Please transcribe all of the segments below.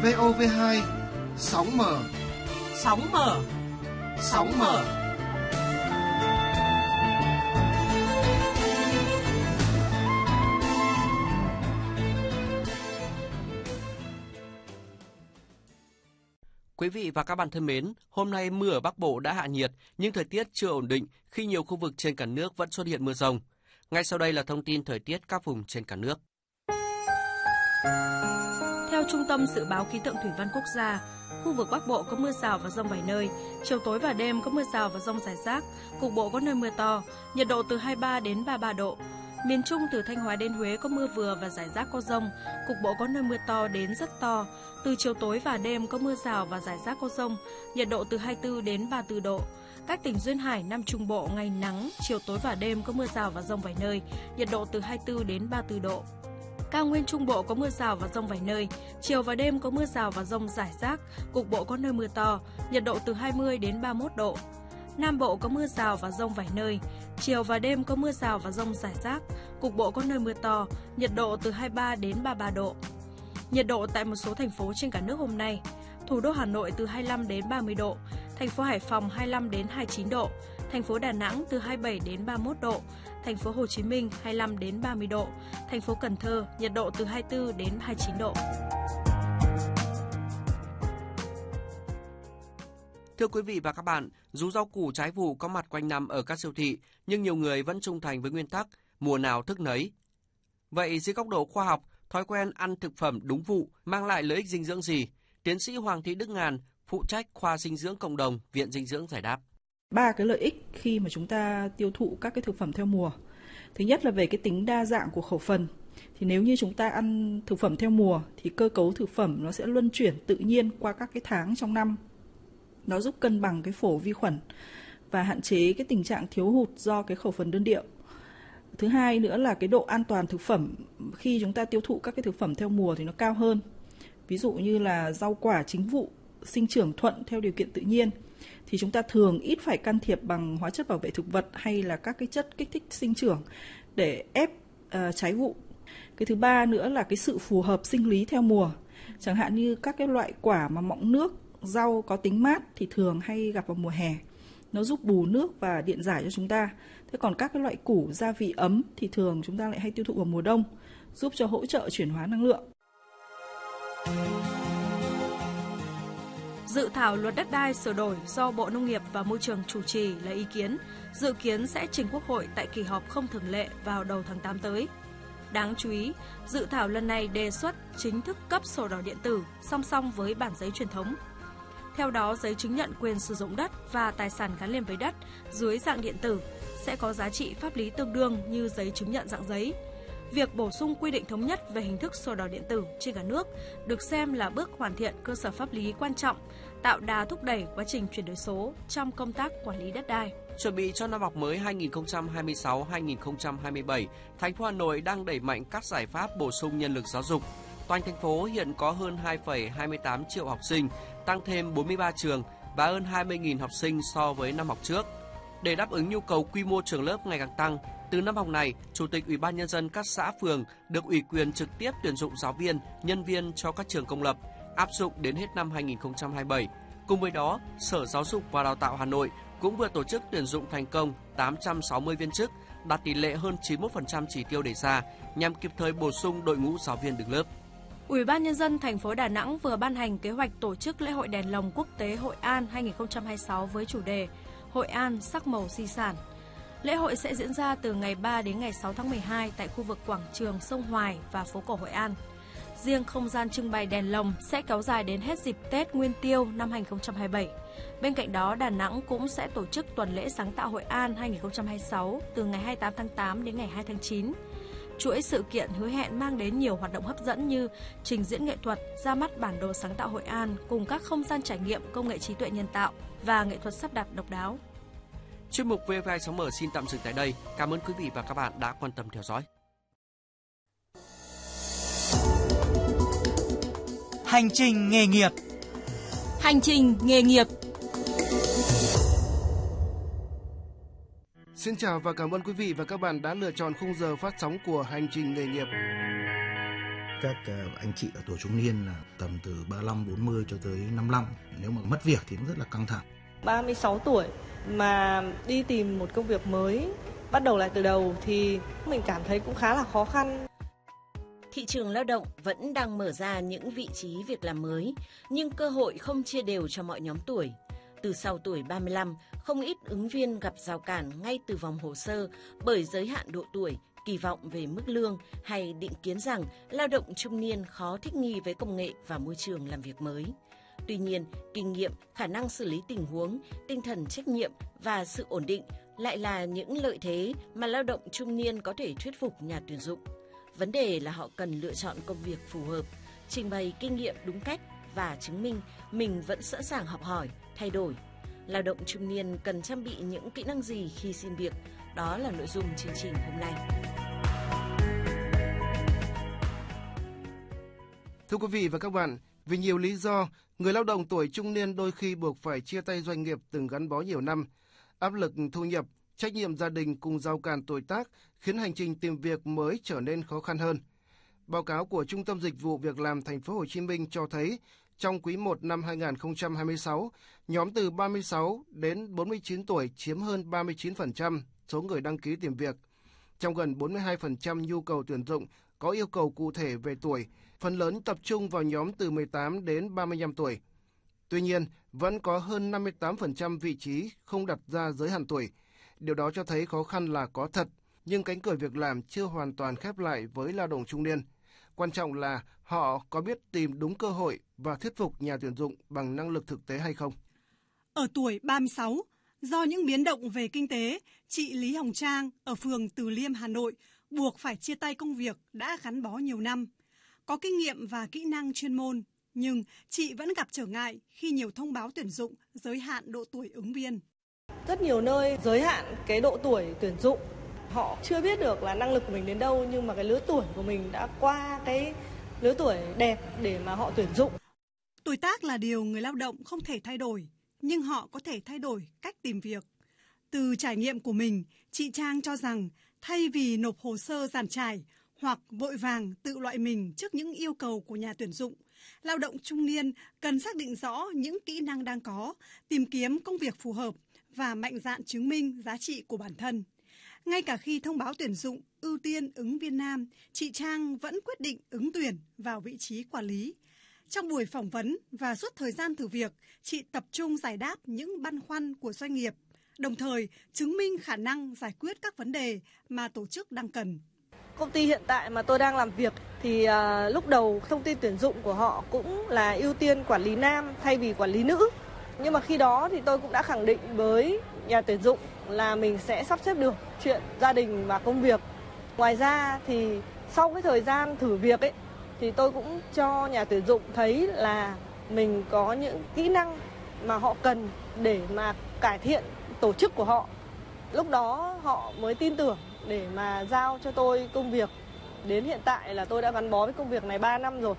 VOV2 sóng mở. Sóng mở. Sóng mở. Quý vị và các bạn thân mến, hôm nay mưa ở Bắc Bộ đã hạ nhiệt, nhưng thời tiết chưa ổn định khi nhiều khu vực trên cả nước vẫn xuất hiện mưa rông. Ngay sau đây là thông tin thời tiết các vùng trên cả nước. Theo Trung tâm Dự báo Khí tượng Thủy văn Quốc gia, khu vực Bắc Bộ có mưa rào và dông vài nơi, chiều tối và đêm có mưa rào và dông rải rác, cục bộ có nơi mưa to, nhiệt độ từ 23 đến 33 độ. Miền Trung từ Thanh Hóa đến Huế có mưa vừa và rải rác có dông, cục bộ có nơi mưa to đến rất to. Từ chiều tối và đêm có mưa rào và rải rác có dông, nhiệt độ từ 24 đến 34 độ. Các tỉnh duyên hải Nam Trung Bộ ngày nắng, chiều tối và đêm có mưa rào và dông vài nơi, nhiệt độ từ 24 đến 34 độ. Cao Nguyên Trung Bộ có mưa rào và dông vài nơi, chiều và đêm có mưa rào và dông rải rác, cục bộ có nơi mưa to, nhiệt độ từ 20 đến 31 độ. Nam Bộ có mưa rào và dông vài nơi, chiều và đêm có mưa rào và dông rải rác, cục bộ có nơi mưa to, nhiệt độ từ 23 đến 33 độ. Nhiệt độ tại một số thành phố trên cả nước hôm nay: thủ đô Hà Nội từ 25 đến 30 độ, thành phố Hải Phòng 25 đến 29 độ, thành phố Đà Nẵng từ 27 đến 31 độ, thành phố Hồ Chí Minh 25 đến 30 độ, thành phố Cần Thơ nhiệt độ từ 24 đến 29 độ. Thưa quý vị và các bạn, dù rau củ trái vụ có mặt quanh năm ở các siêu thị, nhưng nhiều người vẫn trung thành với nguyên tắc mùa nào thức nấy. Vậy dưới góc độ khoa học, thói quen ăn thực phẩm đúng vụ mang lại lợi ích dinh dưỡng gì? Tiến sĩ Hoàng Thị Đức Ngàn, phụ trách khoa dinh dưỡng cộng đồng, Viện Dinh dưỡng giải đáp. 3 cái lợi ích khi mà chúng ta tiêu thụ các cái thực phẩm theo mùa. Thứ nhất là về cái tính đa dạng của khẩu phần. Thì nếu như chúng ta ăn thực phẩm theo mùa thì cơ cấu thực phẩm nó sẽ luân chuyển tự nhiên qua các cái tháng trong năm. Nó giúp cân bằng cái phổ vi khuẩn và hạn chế cái tình trạng thiếu hụt do cái khẩu phần đơn điệu. Thứ hai nữa là cái độ an toàn thực phẩm khi chúng ta tiêu thụ các cái thực phẩm theo mùa thì nó cao hơn. Ví dụ như là rau quả chính vụ, sinh trưởng thuận theo điều kiện tự nhiên thì chúng ta thường ít phải can thiệp bằng hóa chất bảo vệ thực vật hay là các cái chất kích thích sinh trưởng để ép trái vụ. Cái thứ ba nữa là cái sự phù hợp sinh lý theo mùa. Chẳng hạn như các cái loại quả mà mọng nước, rau có tính mát thì thường hay gặp vào mùa hè. Nó giúp bù nước và điện giải cho chúng ta. Thế còn các cái loại củ gia vị ấm thì thường chúng ta lại hay tiêu thụ vào mùa đông, giúp cho hỗ trợ chuyển hóa năng lượng. Dự thảo luật đất đai sửa đổi do Bộ Nông nghiệp và Môi trường chủ trì lấy ý kiến, dự kiến sẽ trình Quốc hội tại kỳ họp không thường lệ vào đầu tháng 8 tới. Đáng chú ý, dự thảo lần này đề xuất chính thức cấp sổ đỏ điện tử song song với bản giấy truyền thống. Theo đó, giấy chứng nhận quyền sử dụng đất và tài sản gắn liền với đất dưới dạng điện tử sẽ có giá trị pháp lý tương đương như giấy chứng nhận dạng giấy. Việc bổ sung quy định thống nhất về hình thức sổ đỏ điện tử trên cả nước được xem là bước hoàn thiện cơ sở pháp lý quan trọng, tạo đà thúc đẩy quá trình chuyển đổi số trong công tác quản lý đất đai. Chuẩn bị cho năm học mới 2026-2027, thành phố Hà Nội đang đẩy mạnh các giải pháp bổ sung nhân lực giáo dục. Toàn thành phố hiện có hơn 2,28 triệu học sinh, tăng thêm 43 trường và hơn 20.000 học sinh so với năm học trước. Để đáp ứng nhu cầu quy mô trường lớp ngày càng tăng, từ năm học này, Chủ tịch Ủy ban Nhân dân các xã phường được ủy quyền trực tiếp tuyển dụng giáo viên, nhân viên cho các trường công lập, áp dụng đến hết năm 2027. Cùng với đó, Sở Giáo dục và Đào tạo Hà Nội cũng vừa tổ chức tuyển dụng thành công 860 viên chức, đạt tỷ lệ hơn 91% chỉ tiêu đề ra, nhằm kịp thời bổ sung đội ngũ giáo viên đứng lớp. Ủy ban Nhân dân thành phố Đà Nẵng vừa ban hành kế hoạch tổ chức lễ hội đèn lồng quốc tế Hội An 2026 với chủ đề Hội An sắc màu di sản. Lễ hội sẽ diễn ra từ ngày 3 đến ngày 6 tháng 12 tại khu vực quảng trường Sông Hoài và phố cổ Hội An. Riêng không gian trưng bày đèn lồng sẽ kéo dài đến hết dịp Tết Nguyên Tiêu năm 2027. Bên cạnh đó, Đà Nẵng cũng sẽ tổ chức tuần lễ sáng tạo Hội An 2026 từ ngày 28 tháng 8 đến ngày 2 tháng 9. Chuỗi sự kiện hứa hẹn mang đến nhiều hoạt động hấp dẫn như trình diễn nghệ thuật, ra mắt bản đồ sáng tạo Hội An cùng các không gian trải nghiệm công nghệ trí tuệ nhân tạo và nghệ thuật sắp đặt độc đáo. Chuyên mục VOV2 sóng mở xin tạm dừng tại đây. Cảm ơn quý vị và các bạn đã quan tâm theo dõi. Hành trình nghề nghiệp. Hành trình nghề nghiệp. Xin chào và cảm ơn quý vị và các bạn đã lựa chọn khung giờ phát sóng của Hành trình nghề nghiệp. các anh chị ở tuổi trung niên là tầm từ 35, 40 cho tới 55. Nếu mà mất việc thì cũng rất là căng thẳng. 36 tuổi mà đi tìm một công việc mới, bắt đầu lại từ đầu thì mình cảm thấy cũng khá là khó khăn. Thị trường lao động vẫn đang mở ra những vị trí việc làm mới, nhưng cơ hội không chia đều cho mọi nhóm tuổi. Từ sau tuổi 35, không ít ứng viên gặp rào cản ngay từ vòng hồ sơ bởi giới hạn độ tuổi, kỳ vọng về mức lương hay định kiến rằng lao động trung niên khó thích nghi với công nghệ và môi trường làm việc mới. Tuy nhiên, kinh nghiệm, khả năng xử lý tình huống, tinh thần trách nhiệm và sự ổn định lại là những lợi thế mà lao động trung niên có thể thuyết phục nhà tuyển dụng. Vấn đề là họ cần lựa chọn công việc phù hợp, trình bày kinh nghiệm đúng cách và chứng minh mình vẫn sẵn sàng học hỏi, thay đổi. Lao động trung niên cần trang bị những kỹ năng gì khi xin việc? Đó là nội dung chương trình hôm nay. Thưa quý vị và các bạn, vì nhiều lý do, người lao động tuổi trung niên đôi khi buộc phải chia tay doanh nghiệp từng gắn bó nhiều năm. Áp lực thu nhập, trách nhiệm gia đình cùng rào cản tuổi tác khiến hành trình tìm việc mới trở nên khó khăn hơn. Báo cáo của Trung tâm Dịch vụ Việc làm Thành phố Hồ Chí Minh cho thấy, trong quý 1 năm 2026, nhóm từ 36 đến 49 tuổi chiếm hơn 39% số người đăng ký tìm việc. Trong gần 42% nhu cầu tuyển dụng có yêu cầu cụ thể về tuổi, phần lớn tập trung vào nhóm từ 18 đến 35 tuổi. Tuy nhiên, vẫn có hơn 58% vị trí không đặt ra giới hạn tuổi. Điều đó cho thấy khó khăn là có thật, nhưng cánh cửa việc làm chưa hoàn toàn khép lại với lao động trung niên. Quan trọng là họ có biết tìm đúng cơ hội và thuyết phục nhà tuyển dụng bằng năng lực thực tế hay không. Ở tuổi 36, do những biến động về kinh tế, chị Lý Hồng Trang ở phường Từ Liêm, Hà Nội buộc phải chia tay công việc đã gắn bó nhiều năm. Có kinh nghiệm và kỹ năng chuyên môn, nhưng chị vẫn gặp trở ngại khi nhiều thông báo tuyển dụng giới hạn độ tuổi ứng viên. Rất nhiều nơi giới hạn cái độ tuổi tuyển dụng. Họ chưa biết được là năng lực của mình đến đâu, nhưng mà cái lứa tuổi của mình đã qua cái lứa tuổi đẹp để mà họ tuyển dụng. Tuổi tác là điều người lao động không thể thay đổi, nhưng họ có thể thay đổi cách tìm việc. Từ trải nghiệm của mình, chị Trang cho rằng thay vì nộp hồ sơ dàn trải hoặc vội vàng tự loại mình trước những yêu cầu của nhà tuyển dụng, lao động trung niên cần xác định rõ những kỹ năng đang có, tìm kiếm công việc phù hợp và mạnh dạn chứng minh giá trị của bản thân. Ngay cả khi thông báo tuyển dụng ưu tiên ứng viên nam, chị Trang vẫn quyết định ứng tuyển vào vị trí quản lý. Trong buổi phỏng vấn và suốt thời gian thử việc, chị tập trung giải đáp những băn khoăn của doanh nghiệp, đồng thời chứng minh khả năng giải quyết các vấn đề mà tổ chức đang cần. Công ty hiện tại mà tôi đang làm việc thì lúc đầu thông tin tuyển dụng của họ cũng là ưu tiên quản lý nam thay vì quản lý nữ. Nhưng mà khi đó thì tôi cũng đã khẳng định với nhà tuyển dụng là mình sẽ sắp xếp được chuyện gia đình và công việc. Ngoài ra thì sau cái thời gian thử việc ấy thì tôi cũng cho nhà tuyển dụng thấy là mình có những kỹ năng mà họ cần để mà cải thiện tổ chức của họ. Lúc đó họ mới tin tưởng để mà giao cho tôi công việc. Đến hiện tại là tôi đã gắn bó với công việc này 3 năm rồi.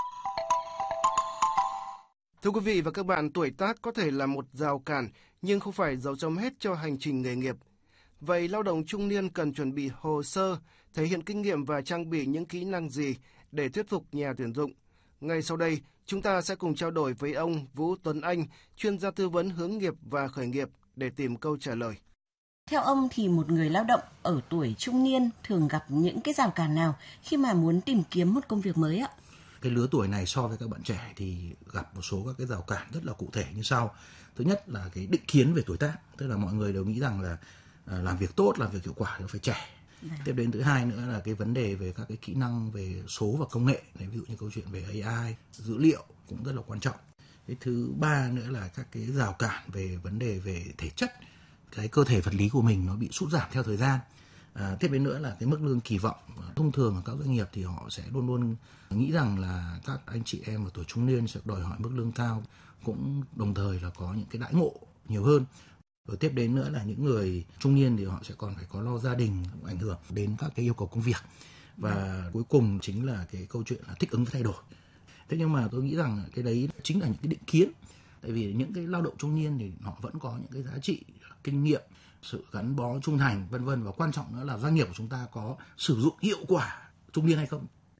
Thưa quý vị và các bạn, tuổi tác có thể là một rào cản nhưng không phải dấu chấm hết cho hành trình nghề nghiệp. Vậy lao động trung niên cần chuẩn bị hồ sơ, thể hiện kinh nghiệm và trang bị những kỹ năng gì để thuyết phục nhà tuyển dụng? Ngay sau đây, chúng ta sẽ cùng trao đổi với ông Vũ Tuấn Anh, chuyên gia tư vấn hướng nghiệp và khởi nghiệp để tìm câu trả lời. Theo ông thì một người lao động ở tuổi trung niên thường gặp những cái rào cản nào khi mà muốn tìm kiếm một công việc mới ạ? Cái lứa tuổi này so với các bạn trẻ thì gặp một số các cái rào cản rất là cụ thể như sau. Thứ nhất là cái định kiến về tuổi tác, tức là mọi người đều nghĩ rằng là làm việc tốt, làm việc hiệu quả thì phải trẻ. Tiếp đến thứ hai nữa là cái vấn đề về các cái kỹ năng về số và công nghệ, ví dụ như câu chuyện về AI, dữ liệu cũng rất là quan trọng. Cái thứ ba nữa là các cái rào cản về vấn đề về thể chất, cái cơ thể vật lý của mình nó bị sút giảm theo thời gian. Tiếp đến nữa là cái mức lương kỳ vọng. Thông thường ở các doanh nghiệp thì họ sẽ luôn luôn nghĩ rằng là các anh chị em ở tuổi trung niên sẽ đòi hỏi mức lương cao, cũng đồng thời là có những cái đãi ngộ nhiều hơn. Rồi tiếp đến nữa là những người trung niên thì họ sẽ còn phải có lo gia đình, ảnh hưởng đến các cái yêu cầu công việc. Và cuối cùng chính là cái câu chuyện là thích ứng với thay đổi. Thế nhưng mà tôi nghĩ rằng cái đấy chính là những cái định kiến. Tại vì những cái lao động trung niên thì họ vẫn có những cái giá trị, kinh nghiệm, sự gắn bó trung thành, vân vân, và quan trọng nữa là doanh nghiệp của chúng ta có sử dụng hiệu quả trung niên hay không.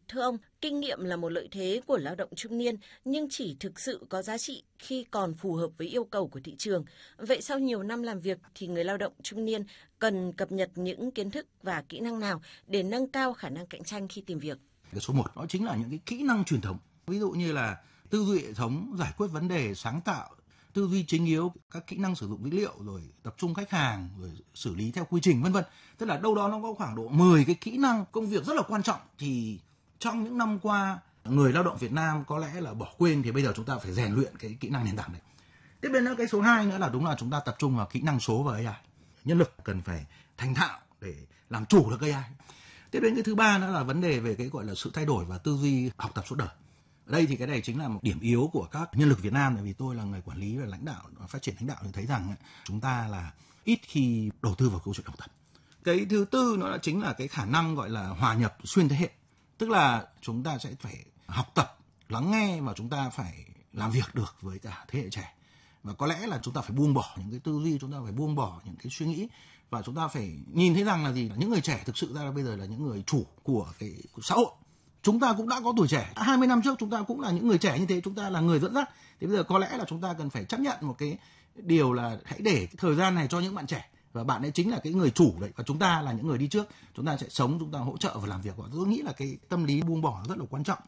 thưa ông, kinh nghiệm là một lợi thế của lao động trung niên nhưng chỉ thực sự có giá trị khi còn phù hợp với yêu cầu của thị trường. Vậy sau nhiều năm làm việc thì người lao động trung niên cần cập nhật những kiến thức và kỹ năng nào để nâng cao khả năng cạnh tranh khi tìm việc? Cái số 1 đó chính là những cái kỹ năng truyền thống. Ví dụ như là tư duy hệ thống, giải quyết vấn đề, sáng tạo, tư duy chính yếu, các kỹ năng sử dụng dữ liệu, rồi tập trung khách hàng, rồi xử lý theo quy trình, vân vân. Tức là đâu đó nó có khoảng độ 10 cái kỹ năng công việc rất là quan trọng. Thì trong những năm qua, người lao động Việt Nam có lẽ là bỏ quên, thì bây giờ chúng ta phải rèn luyện cái kỹ năng nền tảng này. Tiếp đến nữa, cái số 2 nữa là đúng là chúng ta tập trung vào kỹ năng số và AI. Nhân lực cần phải thành thạo để làm chủ được AI. Tiếp đến cái thứ 3 nữa là vấn đề về cái gọi là sự thay đổi và tư duy học tập suốt đời. Ở đây thì cái này chính là một điểm yếu của các nhân lực Việt Nam, bởi vì tôi là người quản lý và lãnh đạo, phát triển lãnh đạo, thì thấy rằng chúng ta là ít khi đầu tư vào câu chuyện học tập. Cái thứ tư nó là chính là cái khả năng gọi là hòa nhập xuyên thế hệ. Tức là chúng ta sẽ phải học tập, lắng nghe và chúng ta phải làm việc được với cả thế hệ trẻ. Và có lẽ là chúng ta phải buông bỏ những cái tư duy, chúng ta phải buông bỏ những cái suy nghĩ, và chúng ta phải nhìn thấy rằng là gì, là những người trẻ thực sự ra là bây giờ là những người chủ của cái xã hội. Chúng ta cũng đã có tuổi trẻ, 20 năm trước chúng ta cũng là những người trẻ như thế, chúng ta là người dẫn dắt. Thì bây giờ có lẽ là chúng ta cần phải chấp nhận một cái điều là hãy để thời gian này cho những bạn trẻ, và bạn ấy chính là cái người chủ đấy, và chúng ta là những người đi trước, chúng ta sẽ sống, chúng ta hỗ trợ và làm việc. Tôi nghĩ là cái tâm lý buông bỏ rất là quan trọng.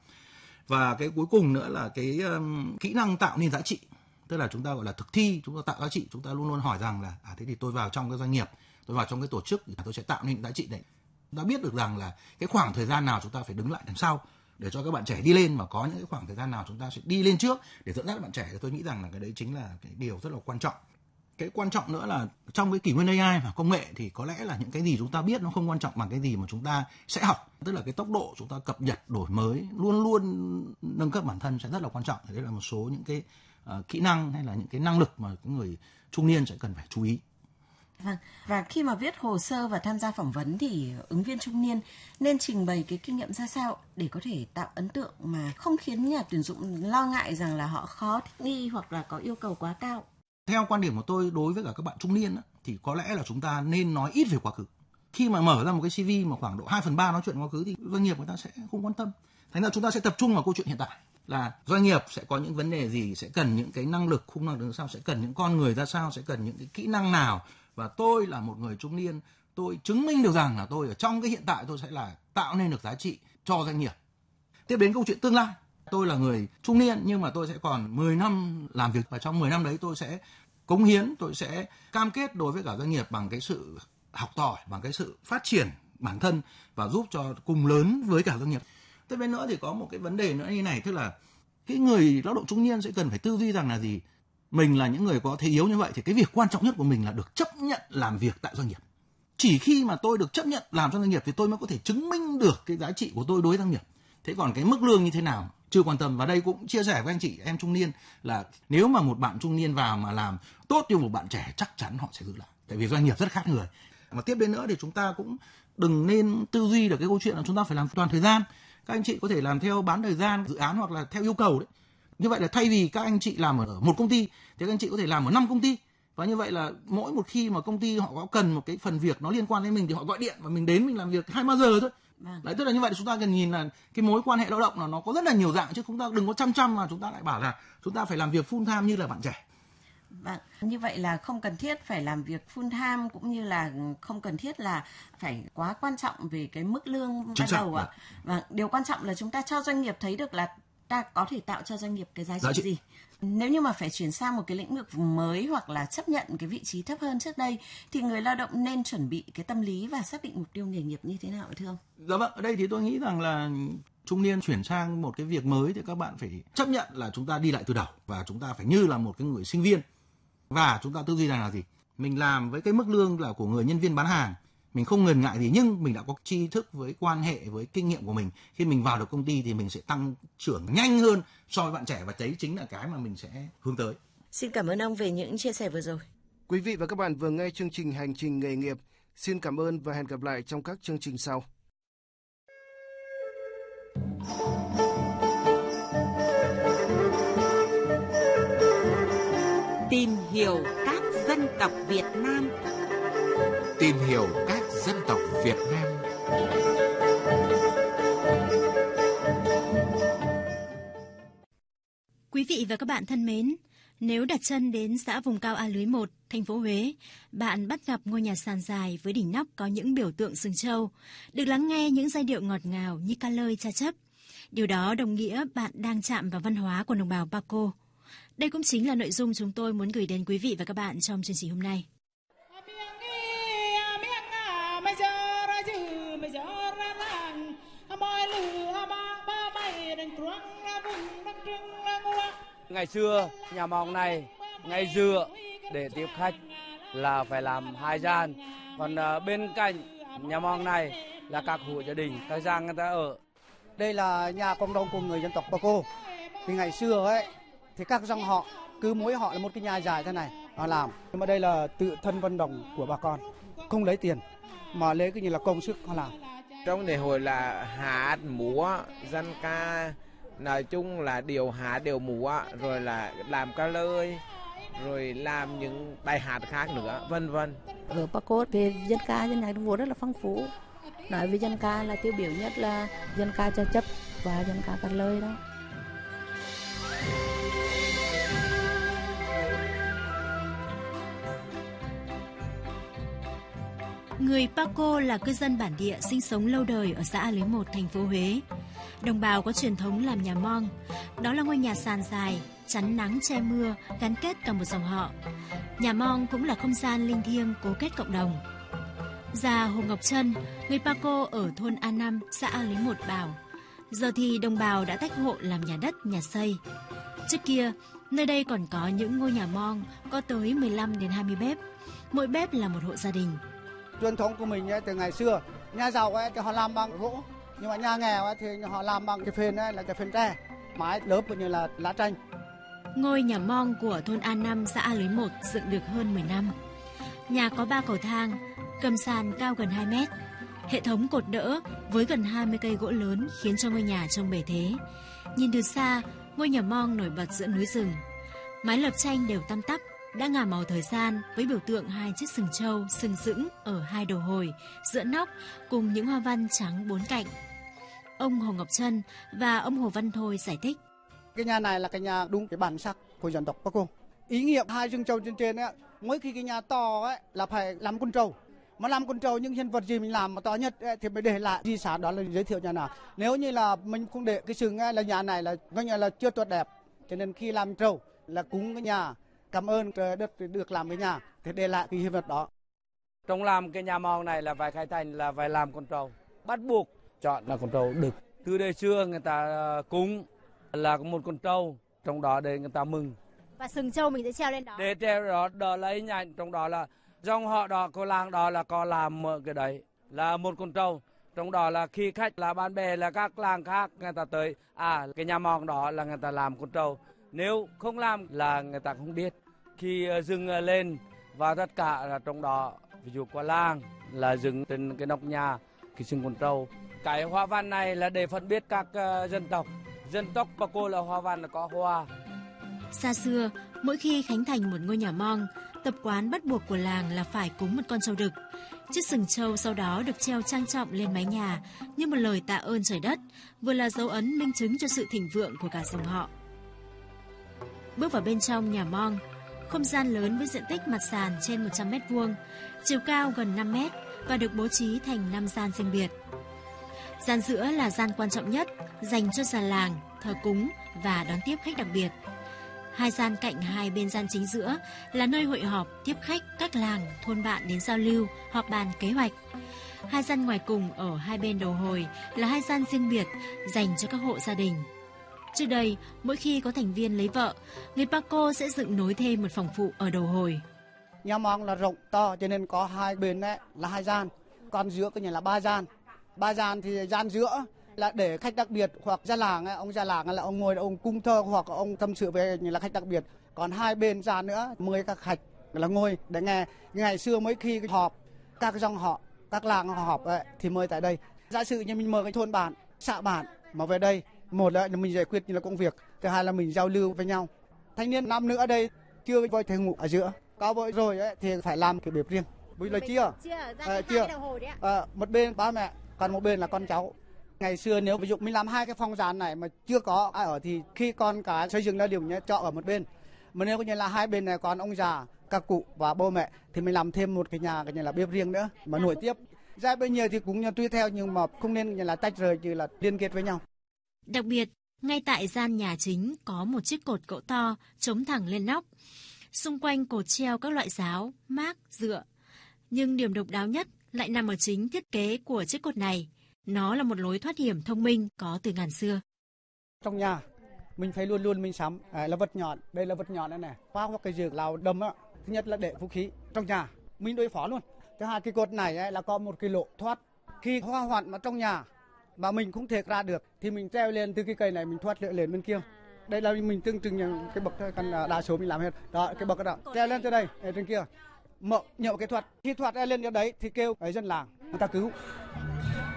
Và cái cuối cùng nữa là cái kỹ năng tạo nên giá trị. Tức là chúng ta gọi là thực thi, chúng ta tạo giá trị, chúng ta luôn luôn hỏi rằng là thế thì tôi vào trong cái doanh nghiệp, tôi vào trong cái tổ chức thì tôi sẽ tạo nên giá trị đấy. Chúng ta biết được rằng là cái khoảng thời gian nào chúng ta phải đứng lại đằng sau để cho các bạn trẻ đi lên, và có những cái khoảng thời gian nào chúng ta sẽ đi lên trước để dẫn dắt các bạn trẻ. Tôi nghĩ rằng là cái đấy chính là cái điều rất là quan trọng. Cái quan trọng nữa là trong cái kỷ nguyên AI và công nghệ thì có lẽ là những cái gì chúng ta biết nó không quan trọng bằng cái gì mà chúng ta sẽ học. Tức là cái tốc độ chúng ta cập nhật, đổi mới, luôn luôn nâng cấp bản thân sẽ rất là quan trọng. Đấy là một số những cái kỹ năng hay là những cái năng lực mà cái người trung niên sẽ cần phải chú ý. Vâng, và khi mà viết hồ sơ và tham gia phỏng vấn thì ứng viên trung niên nên trình bày cái kinh nghiệm ra sao để có thể tạo ấn tượng mà không khiến nhà tuyển dụng lo ngại rằng là họ khó thích nghi hoặc là có yêu cầu quá cao? Theo quan điểm của tôi đối với cả các bạn trung niên thì có lẽ là chúng ta nên nói ít về quá khứ. Khi mà mở ra một cái CV mà khoảng độ 2/3 nói chuyện quá khứ thì doanh nghiệp người ta sẽ không quan tâm. Thành ra chúng ta sẽ tập trung vào câu chuyện hiện tại, là doanh nghiệp sẽ có những vấn đề gì, sẽ cần những cái năng lực, khung năng lực ra sao, sẽ cần những con người ra sao, sẽ cần những cái kỹ năng nào. Và tôi là một người trung niên, tôi chứng minh được rằng là tôi ở trong cái hiện tại tôi sẽ là tạo nên được giá trị cho doanh nghiệp. Tiếp đến câu chuyện tương lai. Tôi là người trung niên nhưng mà tôi sẽ còn 10 năm làm việc, và trong 10 năm đấy tôi sẽ cống hiến, tôi sẽ cam kết đối với cả doanh nghiệp bằng cái sự học hỏi, bằng cái sự phát triển bản thân và giúp cho cùng lớn với cả doanh nghiệp. Tiếp đến nữa thì có một cái vấn đề nữa như này, tức là cái người lao động trung niên sẽ cần phải tư duy rằng là gì? Mình là những người có thế yếu như vậy thì cái việc quan trọng nhất của mình là được chấp nhận làm việc tại doanh nghiệp. Chỉ khi mà tôi được chấp nhận làm cho doanh nghiệp thì tôi mới có thể chứng minh được cái giá trị của tôi đối với doanh nghiệp. Thế còn cái mức lương như thế nào chưa quan tâm. Và đây cũng chia sẻ với anh chị em trung niên là nếu mà một bạn trung niên vào mà làm tốt như một bạn trẻ chắc chắn họ sẽ giữ lại. Tại vì doanh nghiệp rất khác người. Mà tiếp đến nữa thì chúng ta cũng đừng nên tư duy được cái câu chuyện là chúng ta phải làm toàn thời gian. Các anh chị có thể làm theo bán thời gian, dự án hoặc là theo yêu cầu đấy. Như vậy là thay vì các anh chị làm ở một công ty thì các anh chị có thể làm ở 5 công ty. Và như vậy là mỗi một khi mà công ty họ có cần một cái phần việc nó liên quan đến mình thì họ gọi điện và mình đến mình làm việc 2-3 giờ thôi. Đấy, tức là như vậy chúng ta cần nhìn là cái mối quan hệ lao động là nó có rất là nhiều dạng, chứ chúng ta đừng có chăm mà chúng ta lại bảo là chúng ta phải làm việc full time như là bạn trẻ. Vâng, như vậy là không cần thiết phải làm việc full time, cũng như là không cần thiết là phải quá quan trọng về cái mức lương ban đầu ạ. Và điều quan trọng là chúng ta cho doanh nghiệp thấy được là ta có thể tạo cho doanh nghiệp cái giá trị gì. Nếu như mà phải chuyển sang một cái lĩnh vực mới hoặc là chấp nhận cái vị trí thấp hơn trước đây thì người lao động nên chuẩn bị cái tâm lý và xác định mục tiêu nghề nghiệp như thế nào thưa ông? Dạ vâng, ở đây thì tôi nghĩ rằng là trung niên chuyển sang một cái việc mới thì các bạn phải chấp nhận là chúng ta đi lại từ đầu, và chúng ta phải như là một cái người sinh viên. Và chúng ta tư duy rằng là gì? Mình làm với cái mức lương là của người nhân viên bán hàng, mình không ngần ngại gì, nhưng mình đã có tri thức với quan hệ, với kinh nghiệm của mình. Khi mình vào được công ty thì mình sẽ tăng trưởng nhanh hơn so với bạn trẻ, và đấy chính là cái mà mình sẽ hướng tới. Xin cảm ơn ông về những chia sẻ vừa rồi. Quý vị và các bạn vừa nghe chương trình Hành trình nghề nghiệp. Xin cảm ơn và hẹn gặp lại trong các chương trình sau. Tìm hiểu các dân tộc Việt Nam. Tìm hiểu các dân tộc Việt Nam. Quý vị và các bạn thân mến, nếu đặt chân đến xã vùng cao A Lưới 1, thành phố Huế, bạn bắt gặp ngôi nhà sàn dài với đỉnh nóc có những biểu tượng sừng trâu, được lắng nghe những giai điệu ngọt ngào như ca lơi cha chấp. Điều đó đồng nghĩa bạn đang chạm vào văn hóa của đồng bào Paco. Đây cũng chính là nội dung chúng tôi muốn gửi đến quý vị và các bạn trong chương trình hôm nay. Ngày xưa, nhà mong này, ngày dựa để tiếp khách là phải làm 2 gian. Còn bên cạnh nhà mong này là các hộ gia đình, các gia người ta ở. Đây là nhà cộng đồng của người dân tộc Paco. Thì ngày xưa ấy, thì các dòng họ, cứ mỗi họ là một cái nhà dài thế này, họ làm. Nhưng mà đây là tự thân vận động của bà con, không lấy tiền, mà lấy cái như là công sức họ làm. Trong lễ hội là hát, múa, dân ca, nói chung là điều hát, điều múa, rồi là làm ca lơi, rồi làm những bài hát khác nữa, vân vân. Ở Paco về dân ca dân nhạc Trung Quốc rất là phong phú. Nói về dân ca là tiêu biểu nhất là dân ca cha chấp và dân ca ca lơi đó. Người Paco là cư dân bản địa sinh sống lâu đời ở xã A Lưới 1, thành phố Huế. Đồng bào có truyền thống làm nhà mong. Đó là ngôi nhà sàn dài, chắn nắng che mưa, gắn kết cả một dòng họ. Nhà mong cũng là không gian linh thiêng cố kết cộng đồng. Già Hồ Ngọc Trân, người Paco ở thôn A5, xã A Lưới 1 bảo, giờ thì đồng bào đã tách hộ làm nhà đất, nhà xây. Trước kia, nơi đây còn có những ngôi nhà mong có tới 15 đến 20 bếp. Mỗi bếp là một hộ gia đình. Truyền thống của mình ấy, từ ngày xưa, nhà giàu ấy, thì họ làm bằng gỗ, nhưng mà nhà nghèo ấy, thì họ làm bằng cái phên ấy, là cái phên tre, mái lớp cũng như là lá tranh. Ngôi nhà mong của thôn A5, xã A Lưới 1 dựng được hơn 10 năm. Nhà có 3 cầu thang, cầm sàn cao gần 2 mét. Hệ thống cột đỡ với gần 20 cây gỗ lớn khiến cho ngôi nhà trông bề thế. Nhìn từ xa, ngôi nhà mong nổi bật giữa núi rừng. Mái lợp tranh đều tăm tắp, đã ngả màu thời gian với biểu tượng 2 chiếc sừng trâu sừng sững ở 2 đầu hồi, giữa nóc cùng những hoa văn trắng 4 cạnh. Ông Hồ Ngọc Trân và ông Hồ Văn Thôi giải thích. Cái nhà này là cái nhà đúng cái bản sắc của dân tộc Paco. Ý nghĩa 2 rừng trâu trên ấy, mỗi khi cái nhà to ấy là phải làm con trâu. Mà làm con trâu những nhân vật gì mình làm mà to nhất ấy, thì mới để lại di sản, đó là giới thiệu nhà nào. Nếu như là mình không để cái sừng ấy, là nhà này là coi như là chưa tốt đẹp. Cho nên khi làm trâu là cúng cái nhà, cảm ơn trời đất được làm cái nhà thì để lại cái hiện vật đó. Trong làm cái nhà mong này là phải khai thành là phải làm con trâu. Bắt buộc chọn là con trâu đực. Từ đời xưa người ta cúng là một con trâu, trong đó để người ta mừng. Và sừng trâu mình sẽ treo lên đó. Để treo đó là hình ảnh, trong đó là dòng họ đó, cô làng đó là có làm cái đấy là một con trâu. Trong đó là khi khách là bạn bè là các làng khác người ta tới, cái nhà mong đó là người ta làm con trâu. Nếu không làm là người ta không biết. Khi dừng lên và tất cả là trong đó, ví dụ qua làng là dừng trên cái nóc nhà, cái sừng con trâu. Cái hoa văn này là để phân biệt các dân tộc. Dân tộc Paco là hoa văn là có hoa. Xa xưa, mỗi khi khánh thành một ngôi nhà mong, tập quán bắt buộc của làng là phải cúng một con trâu đực. Chiếc sừng trâu sau đó được treo trang trọng lên mái nhà như một lời tạ ơn trời đất, vừa là dấu ấn minh chứng cho sự thịnh vượng của cả dòng họ. Bước vào bên trong nhà mong, không gian lớn với diện tích mặt sàn trên 100 m², chiều cao gần 5 mét và được bố trí thành 5 gian riêng biệt. Gian giữa là gian quan trọng nhất, dành cho già làng, thờ cúng và đón tiếp khách đặc biệt. 2 gian cạnh hai bên gian chính giữa là nơi hội họp tiếp khách các làng, thôn bạn đến giao lưu, họp bàn kế hoạch. 2 gian ngoài cùng ở hai bên đầu hồi là 2 gian riêng biệt dành cho các hộ gia đình. Trước đây, mỗi khi có thành viên lấy vợ, người Paco sẽ dựng nối thêm một phòng phụ ở đầu hồi. Nhà mong là rộng to cho nên có hai bên ấy là 2 gian, còn giữa cái nhà là 3 gian. 3 gian thì gian giữa là để khách đặc biệt hoặc gia làng ấy, ông gia làng là ông ngồi ông cung thơ hoặc ông tâm sự về như là khách đặc biệt. Còn hai bên gian nữa mời các khách là ngồi để nghe. Ngày xưa mấy khi họp các dòng họ, các làng họ họp ấy, thì mời tại đây. Giả sử như mình mời cái thôn bản, xã bản mà về đây, một là mình giải quyết như là công việc, thứ hai là mình giao lưu với nhau. Thanh niên nam nữ ở đây chưa vội thể ngủ ở giữa, có vội rồi ấy, thì phải làm cái bếp riêng. Bây giờ chia một bên ba mẹ, còn một bên là con cháu. Ngày xưa nếu ví dụ mình làm 2 cái phòng giàn này mà chưa có ai ở thì khi con cái xây dựng ra điểm nhé trọ ở một bên. Mà nếu như là 2 bên này còn ông già, các cụ và bố mẹ thì mình làm thêm một cái nhà là bếp riêng nữa mà nổi tiếp. Giai bây giờ thì cũng tùy theo nhưng mà không nên là tách rời chứ là liên kết với nhau. Đặc biệt, ngay tại gian nhà chính có một chiếc cột gỗ to chống thẳng lên nóc. Xung quanh cột treo các loại giáo, mác, dựa. Nhưng điểm độc đáo nhất lại nằm ở chính thiết kế của chiếc cột này. Nó là một lối thoát hiểm thông minh có từ ngàn xưa. Trong nhà, mình phải luôn luôn mình sắm là vật nhọn. Đây là vật nhọn đây này. Qua một cái dược lào đâm á. Thứ nhất là để vũ khí trong nhà, mình đối phó luôn. Thứ hai, cái cột này là có một cái lỗ thoát. Khi hỏa hoạn mà trong nhà mà mình không thể ra được thì mình treo lên từ cái cây này mình thoát lên bên kia. Đây là mình tương trưng cái bậc thôi, còn đa số mình làm hết. Đó, cái bậc đó treo lên từ đây ở trên kia. Nhậu cái thoát. Khi thoát lên đến đấy thì kêu ở dân làng người ta cứu.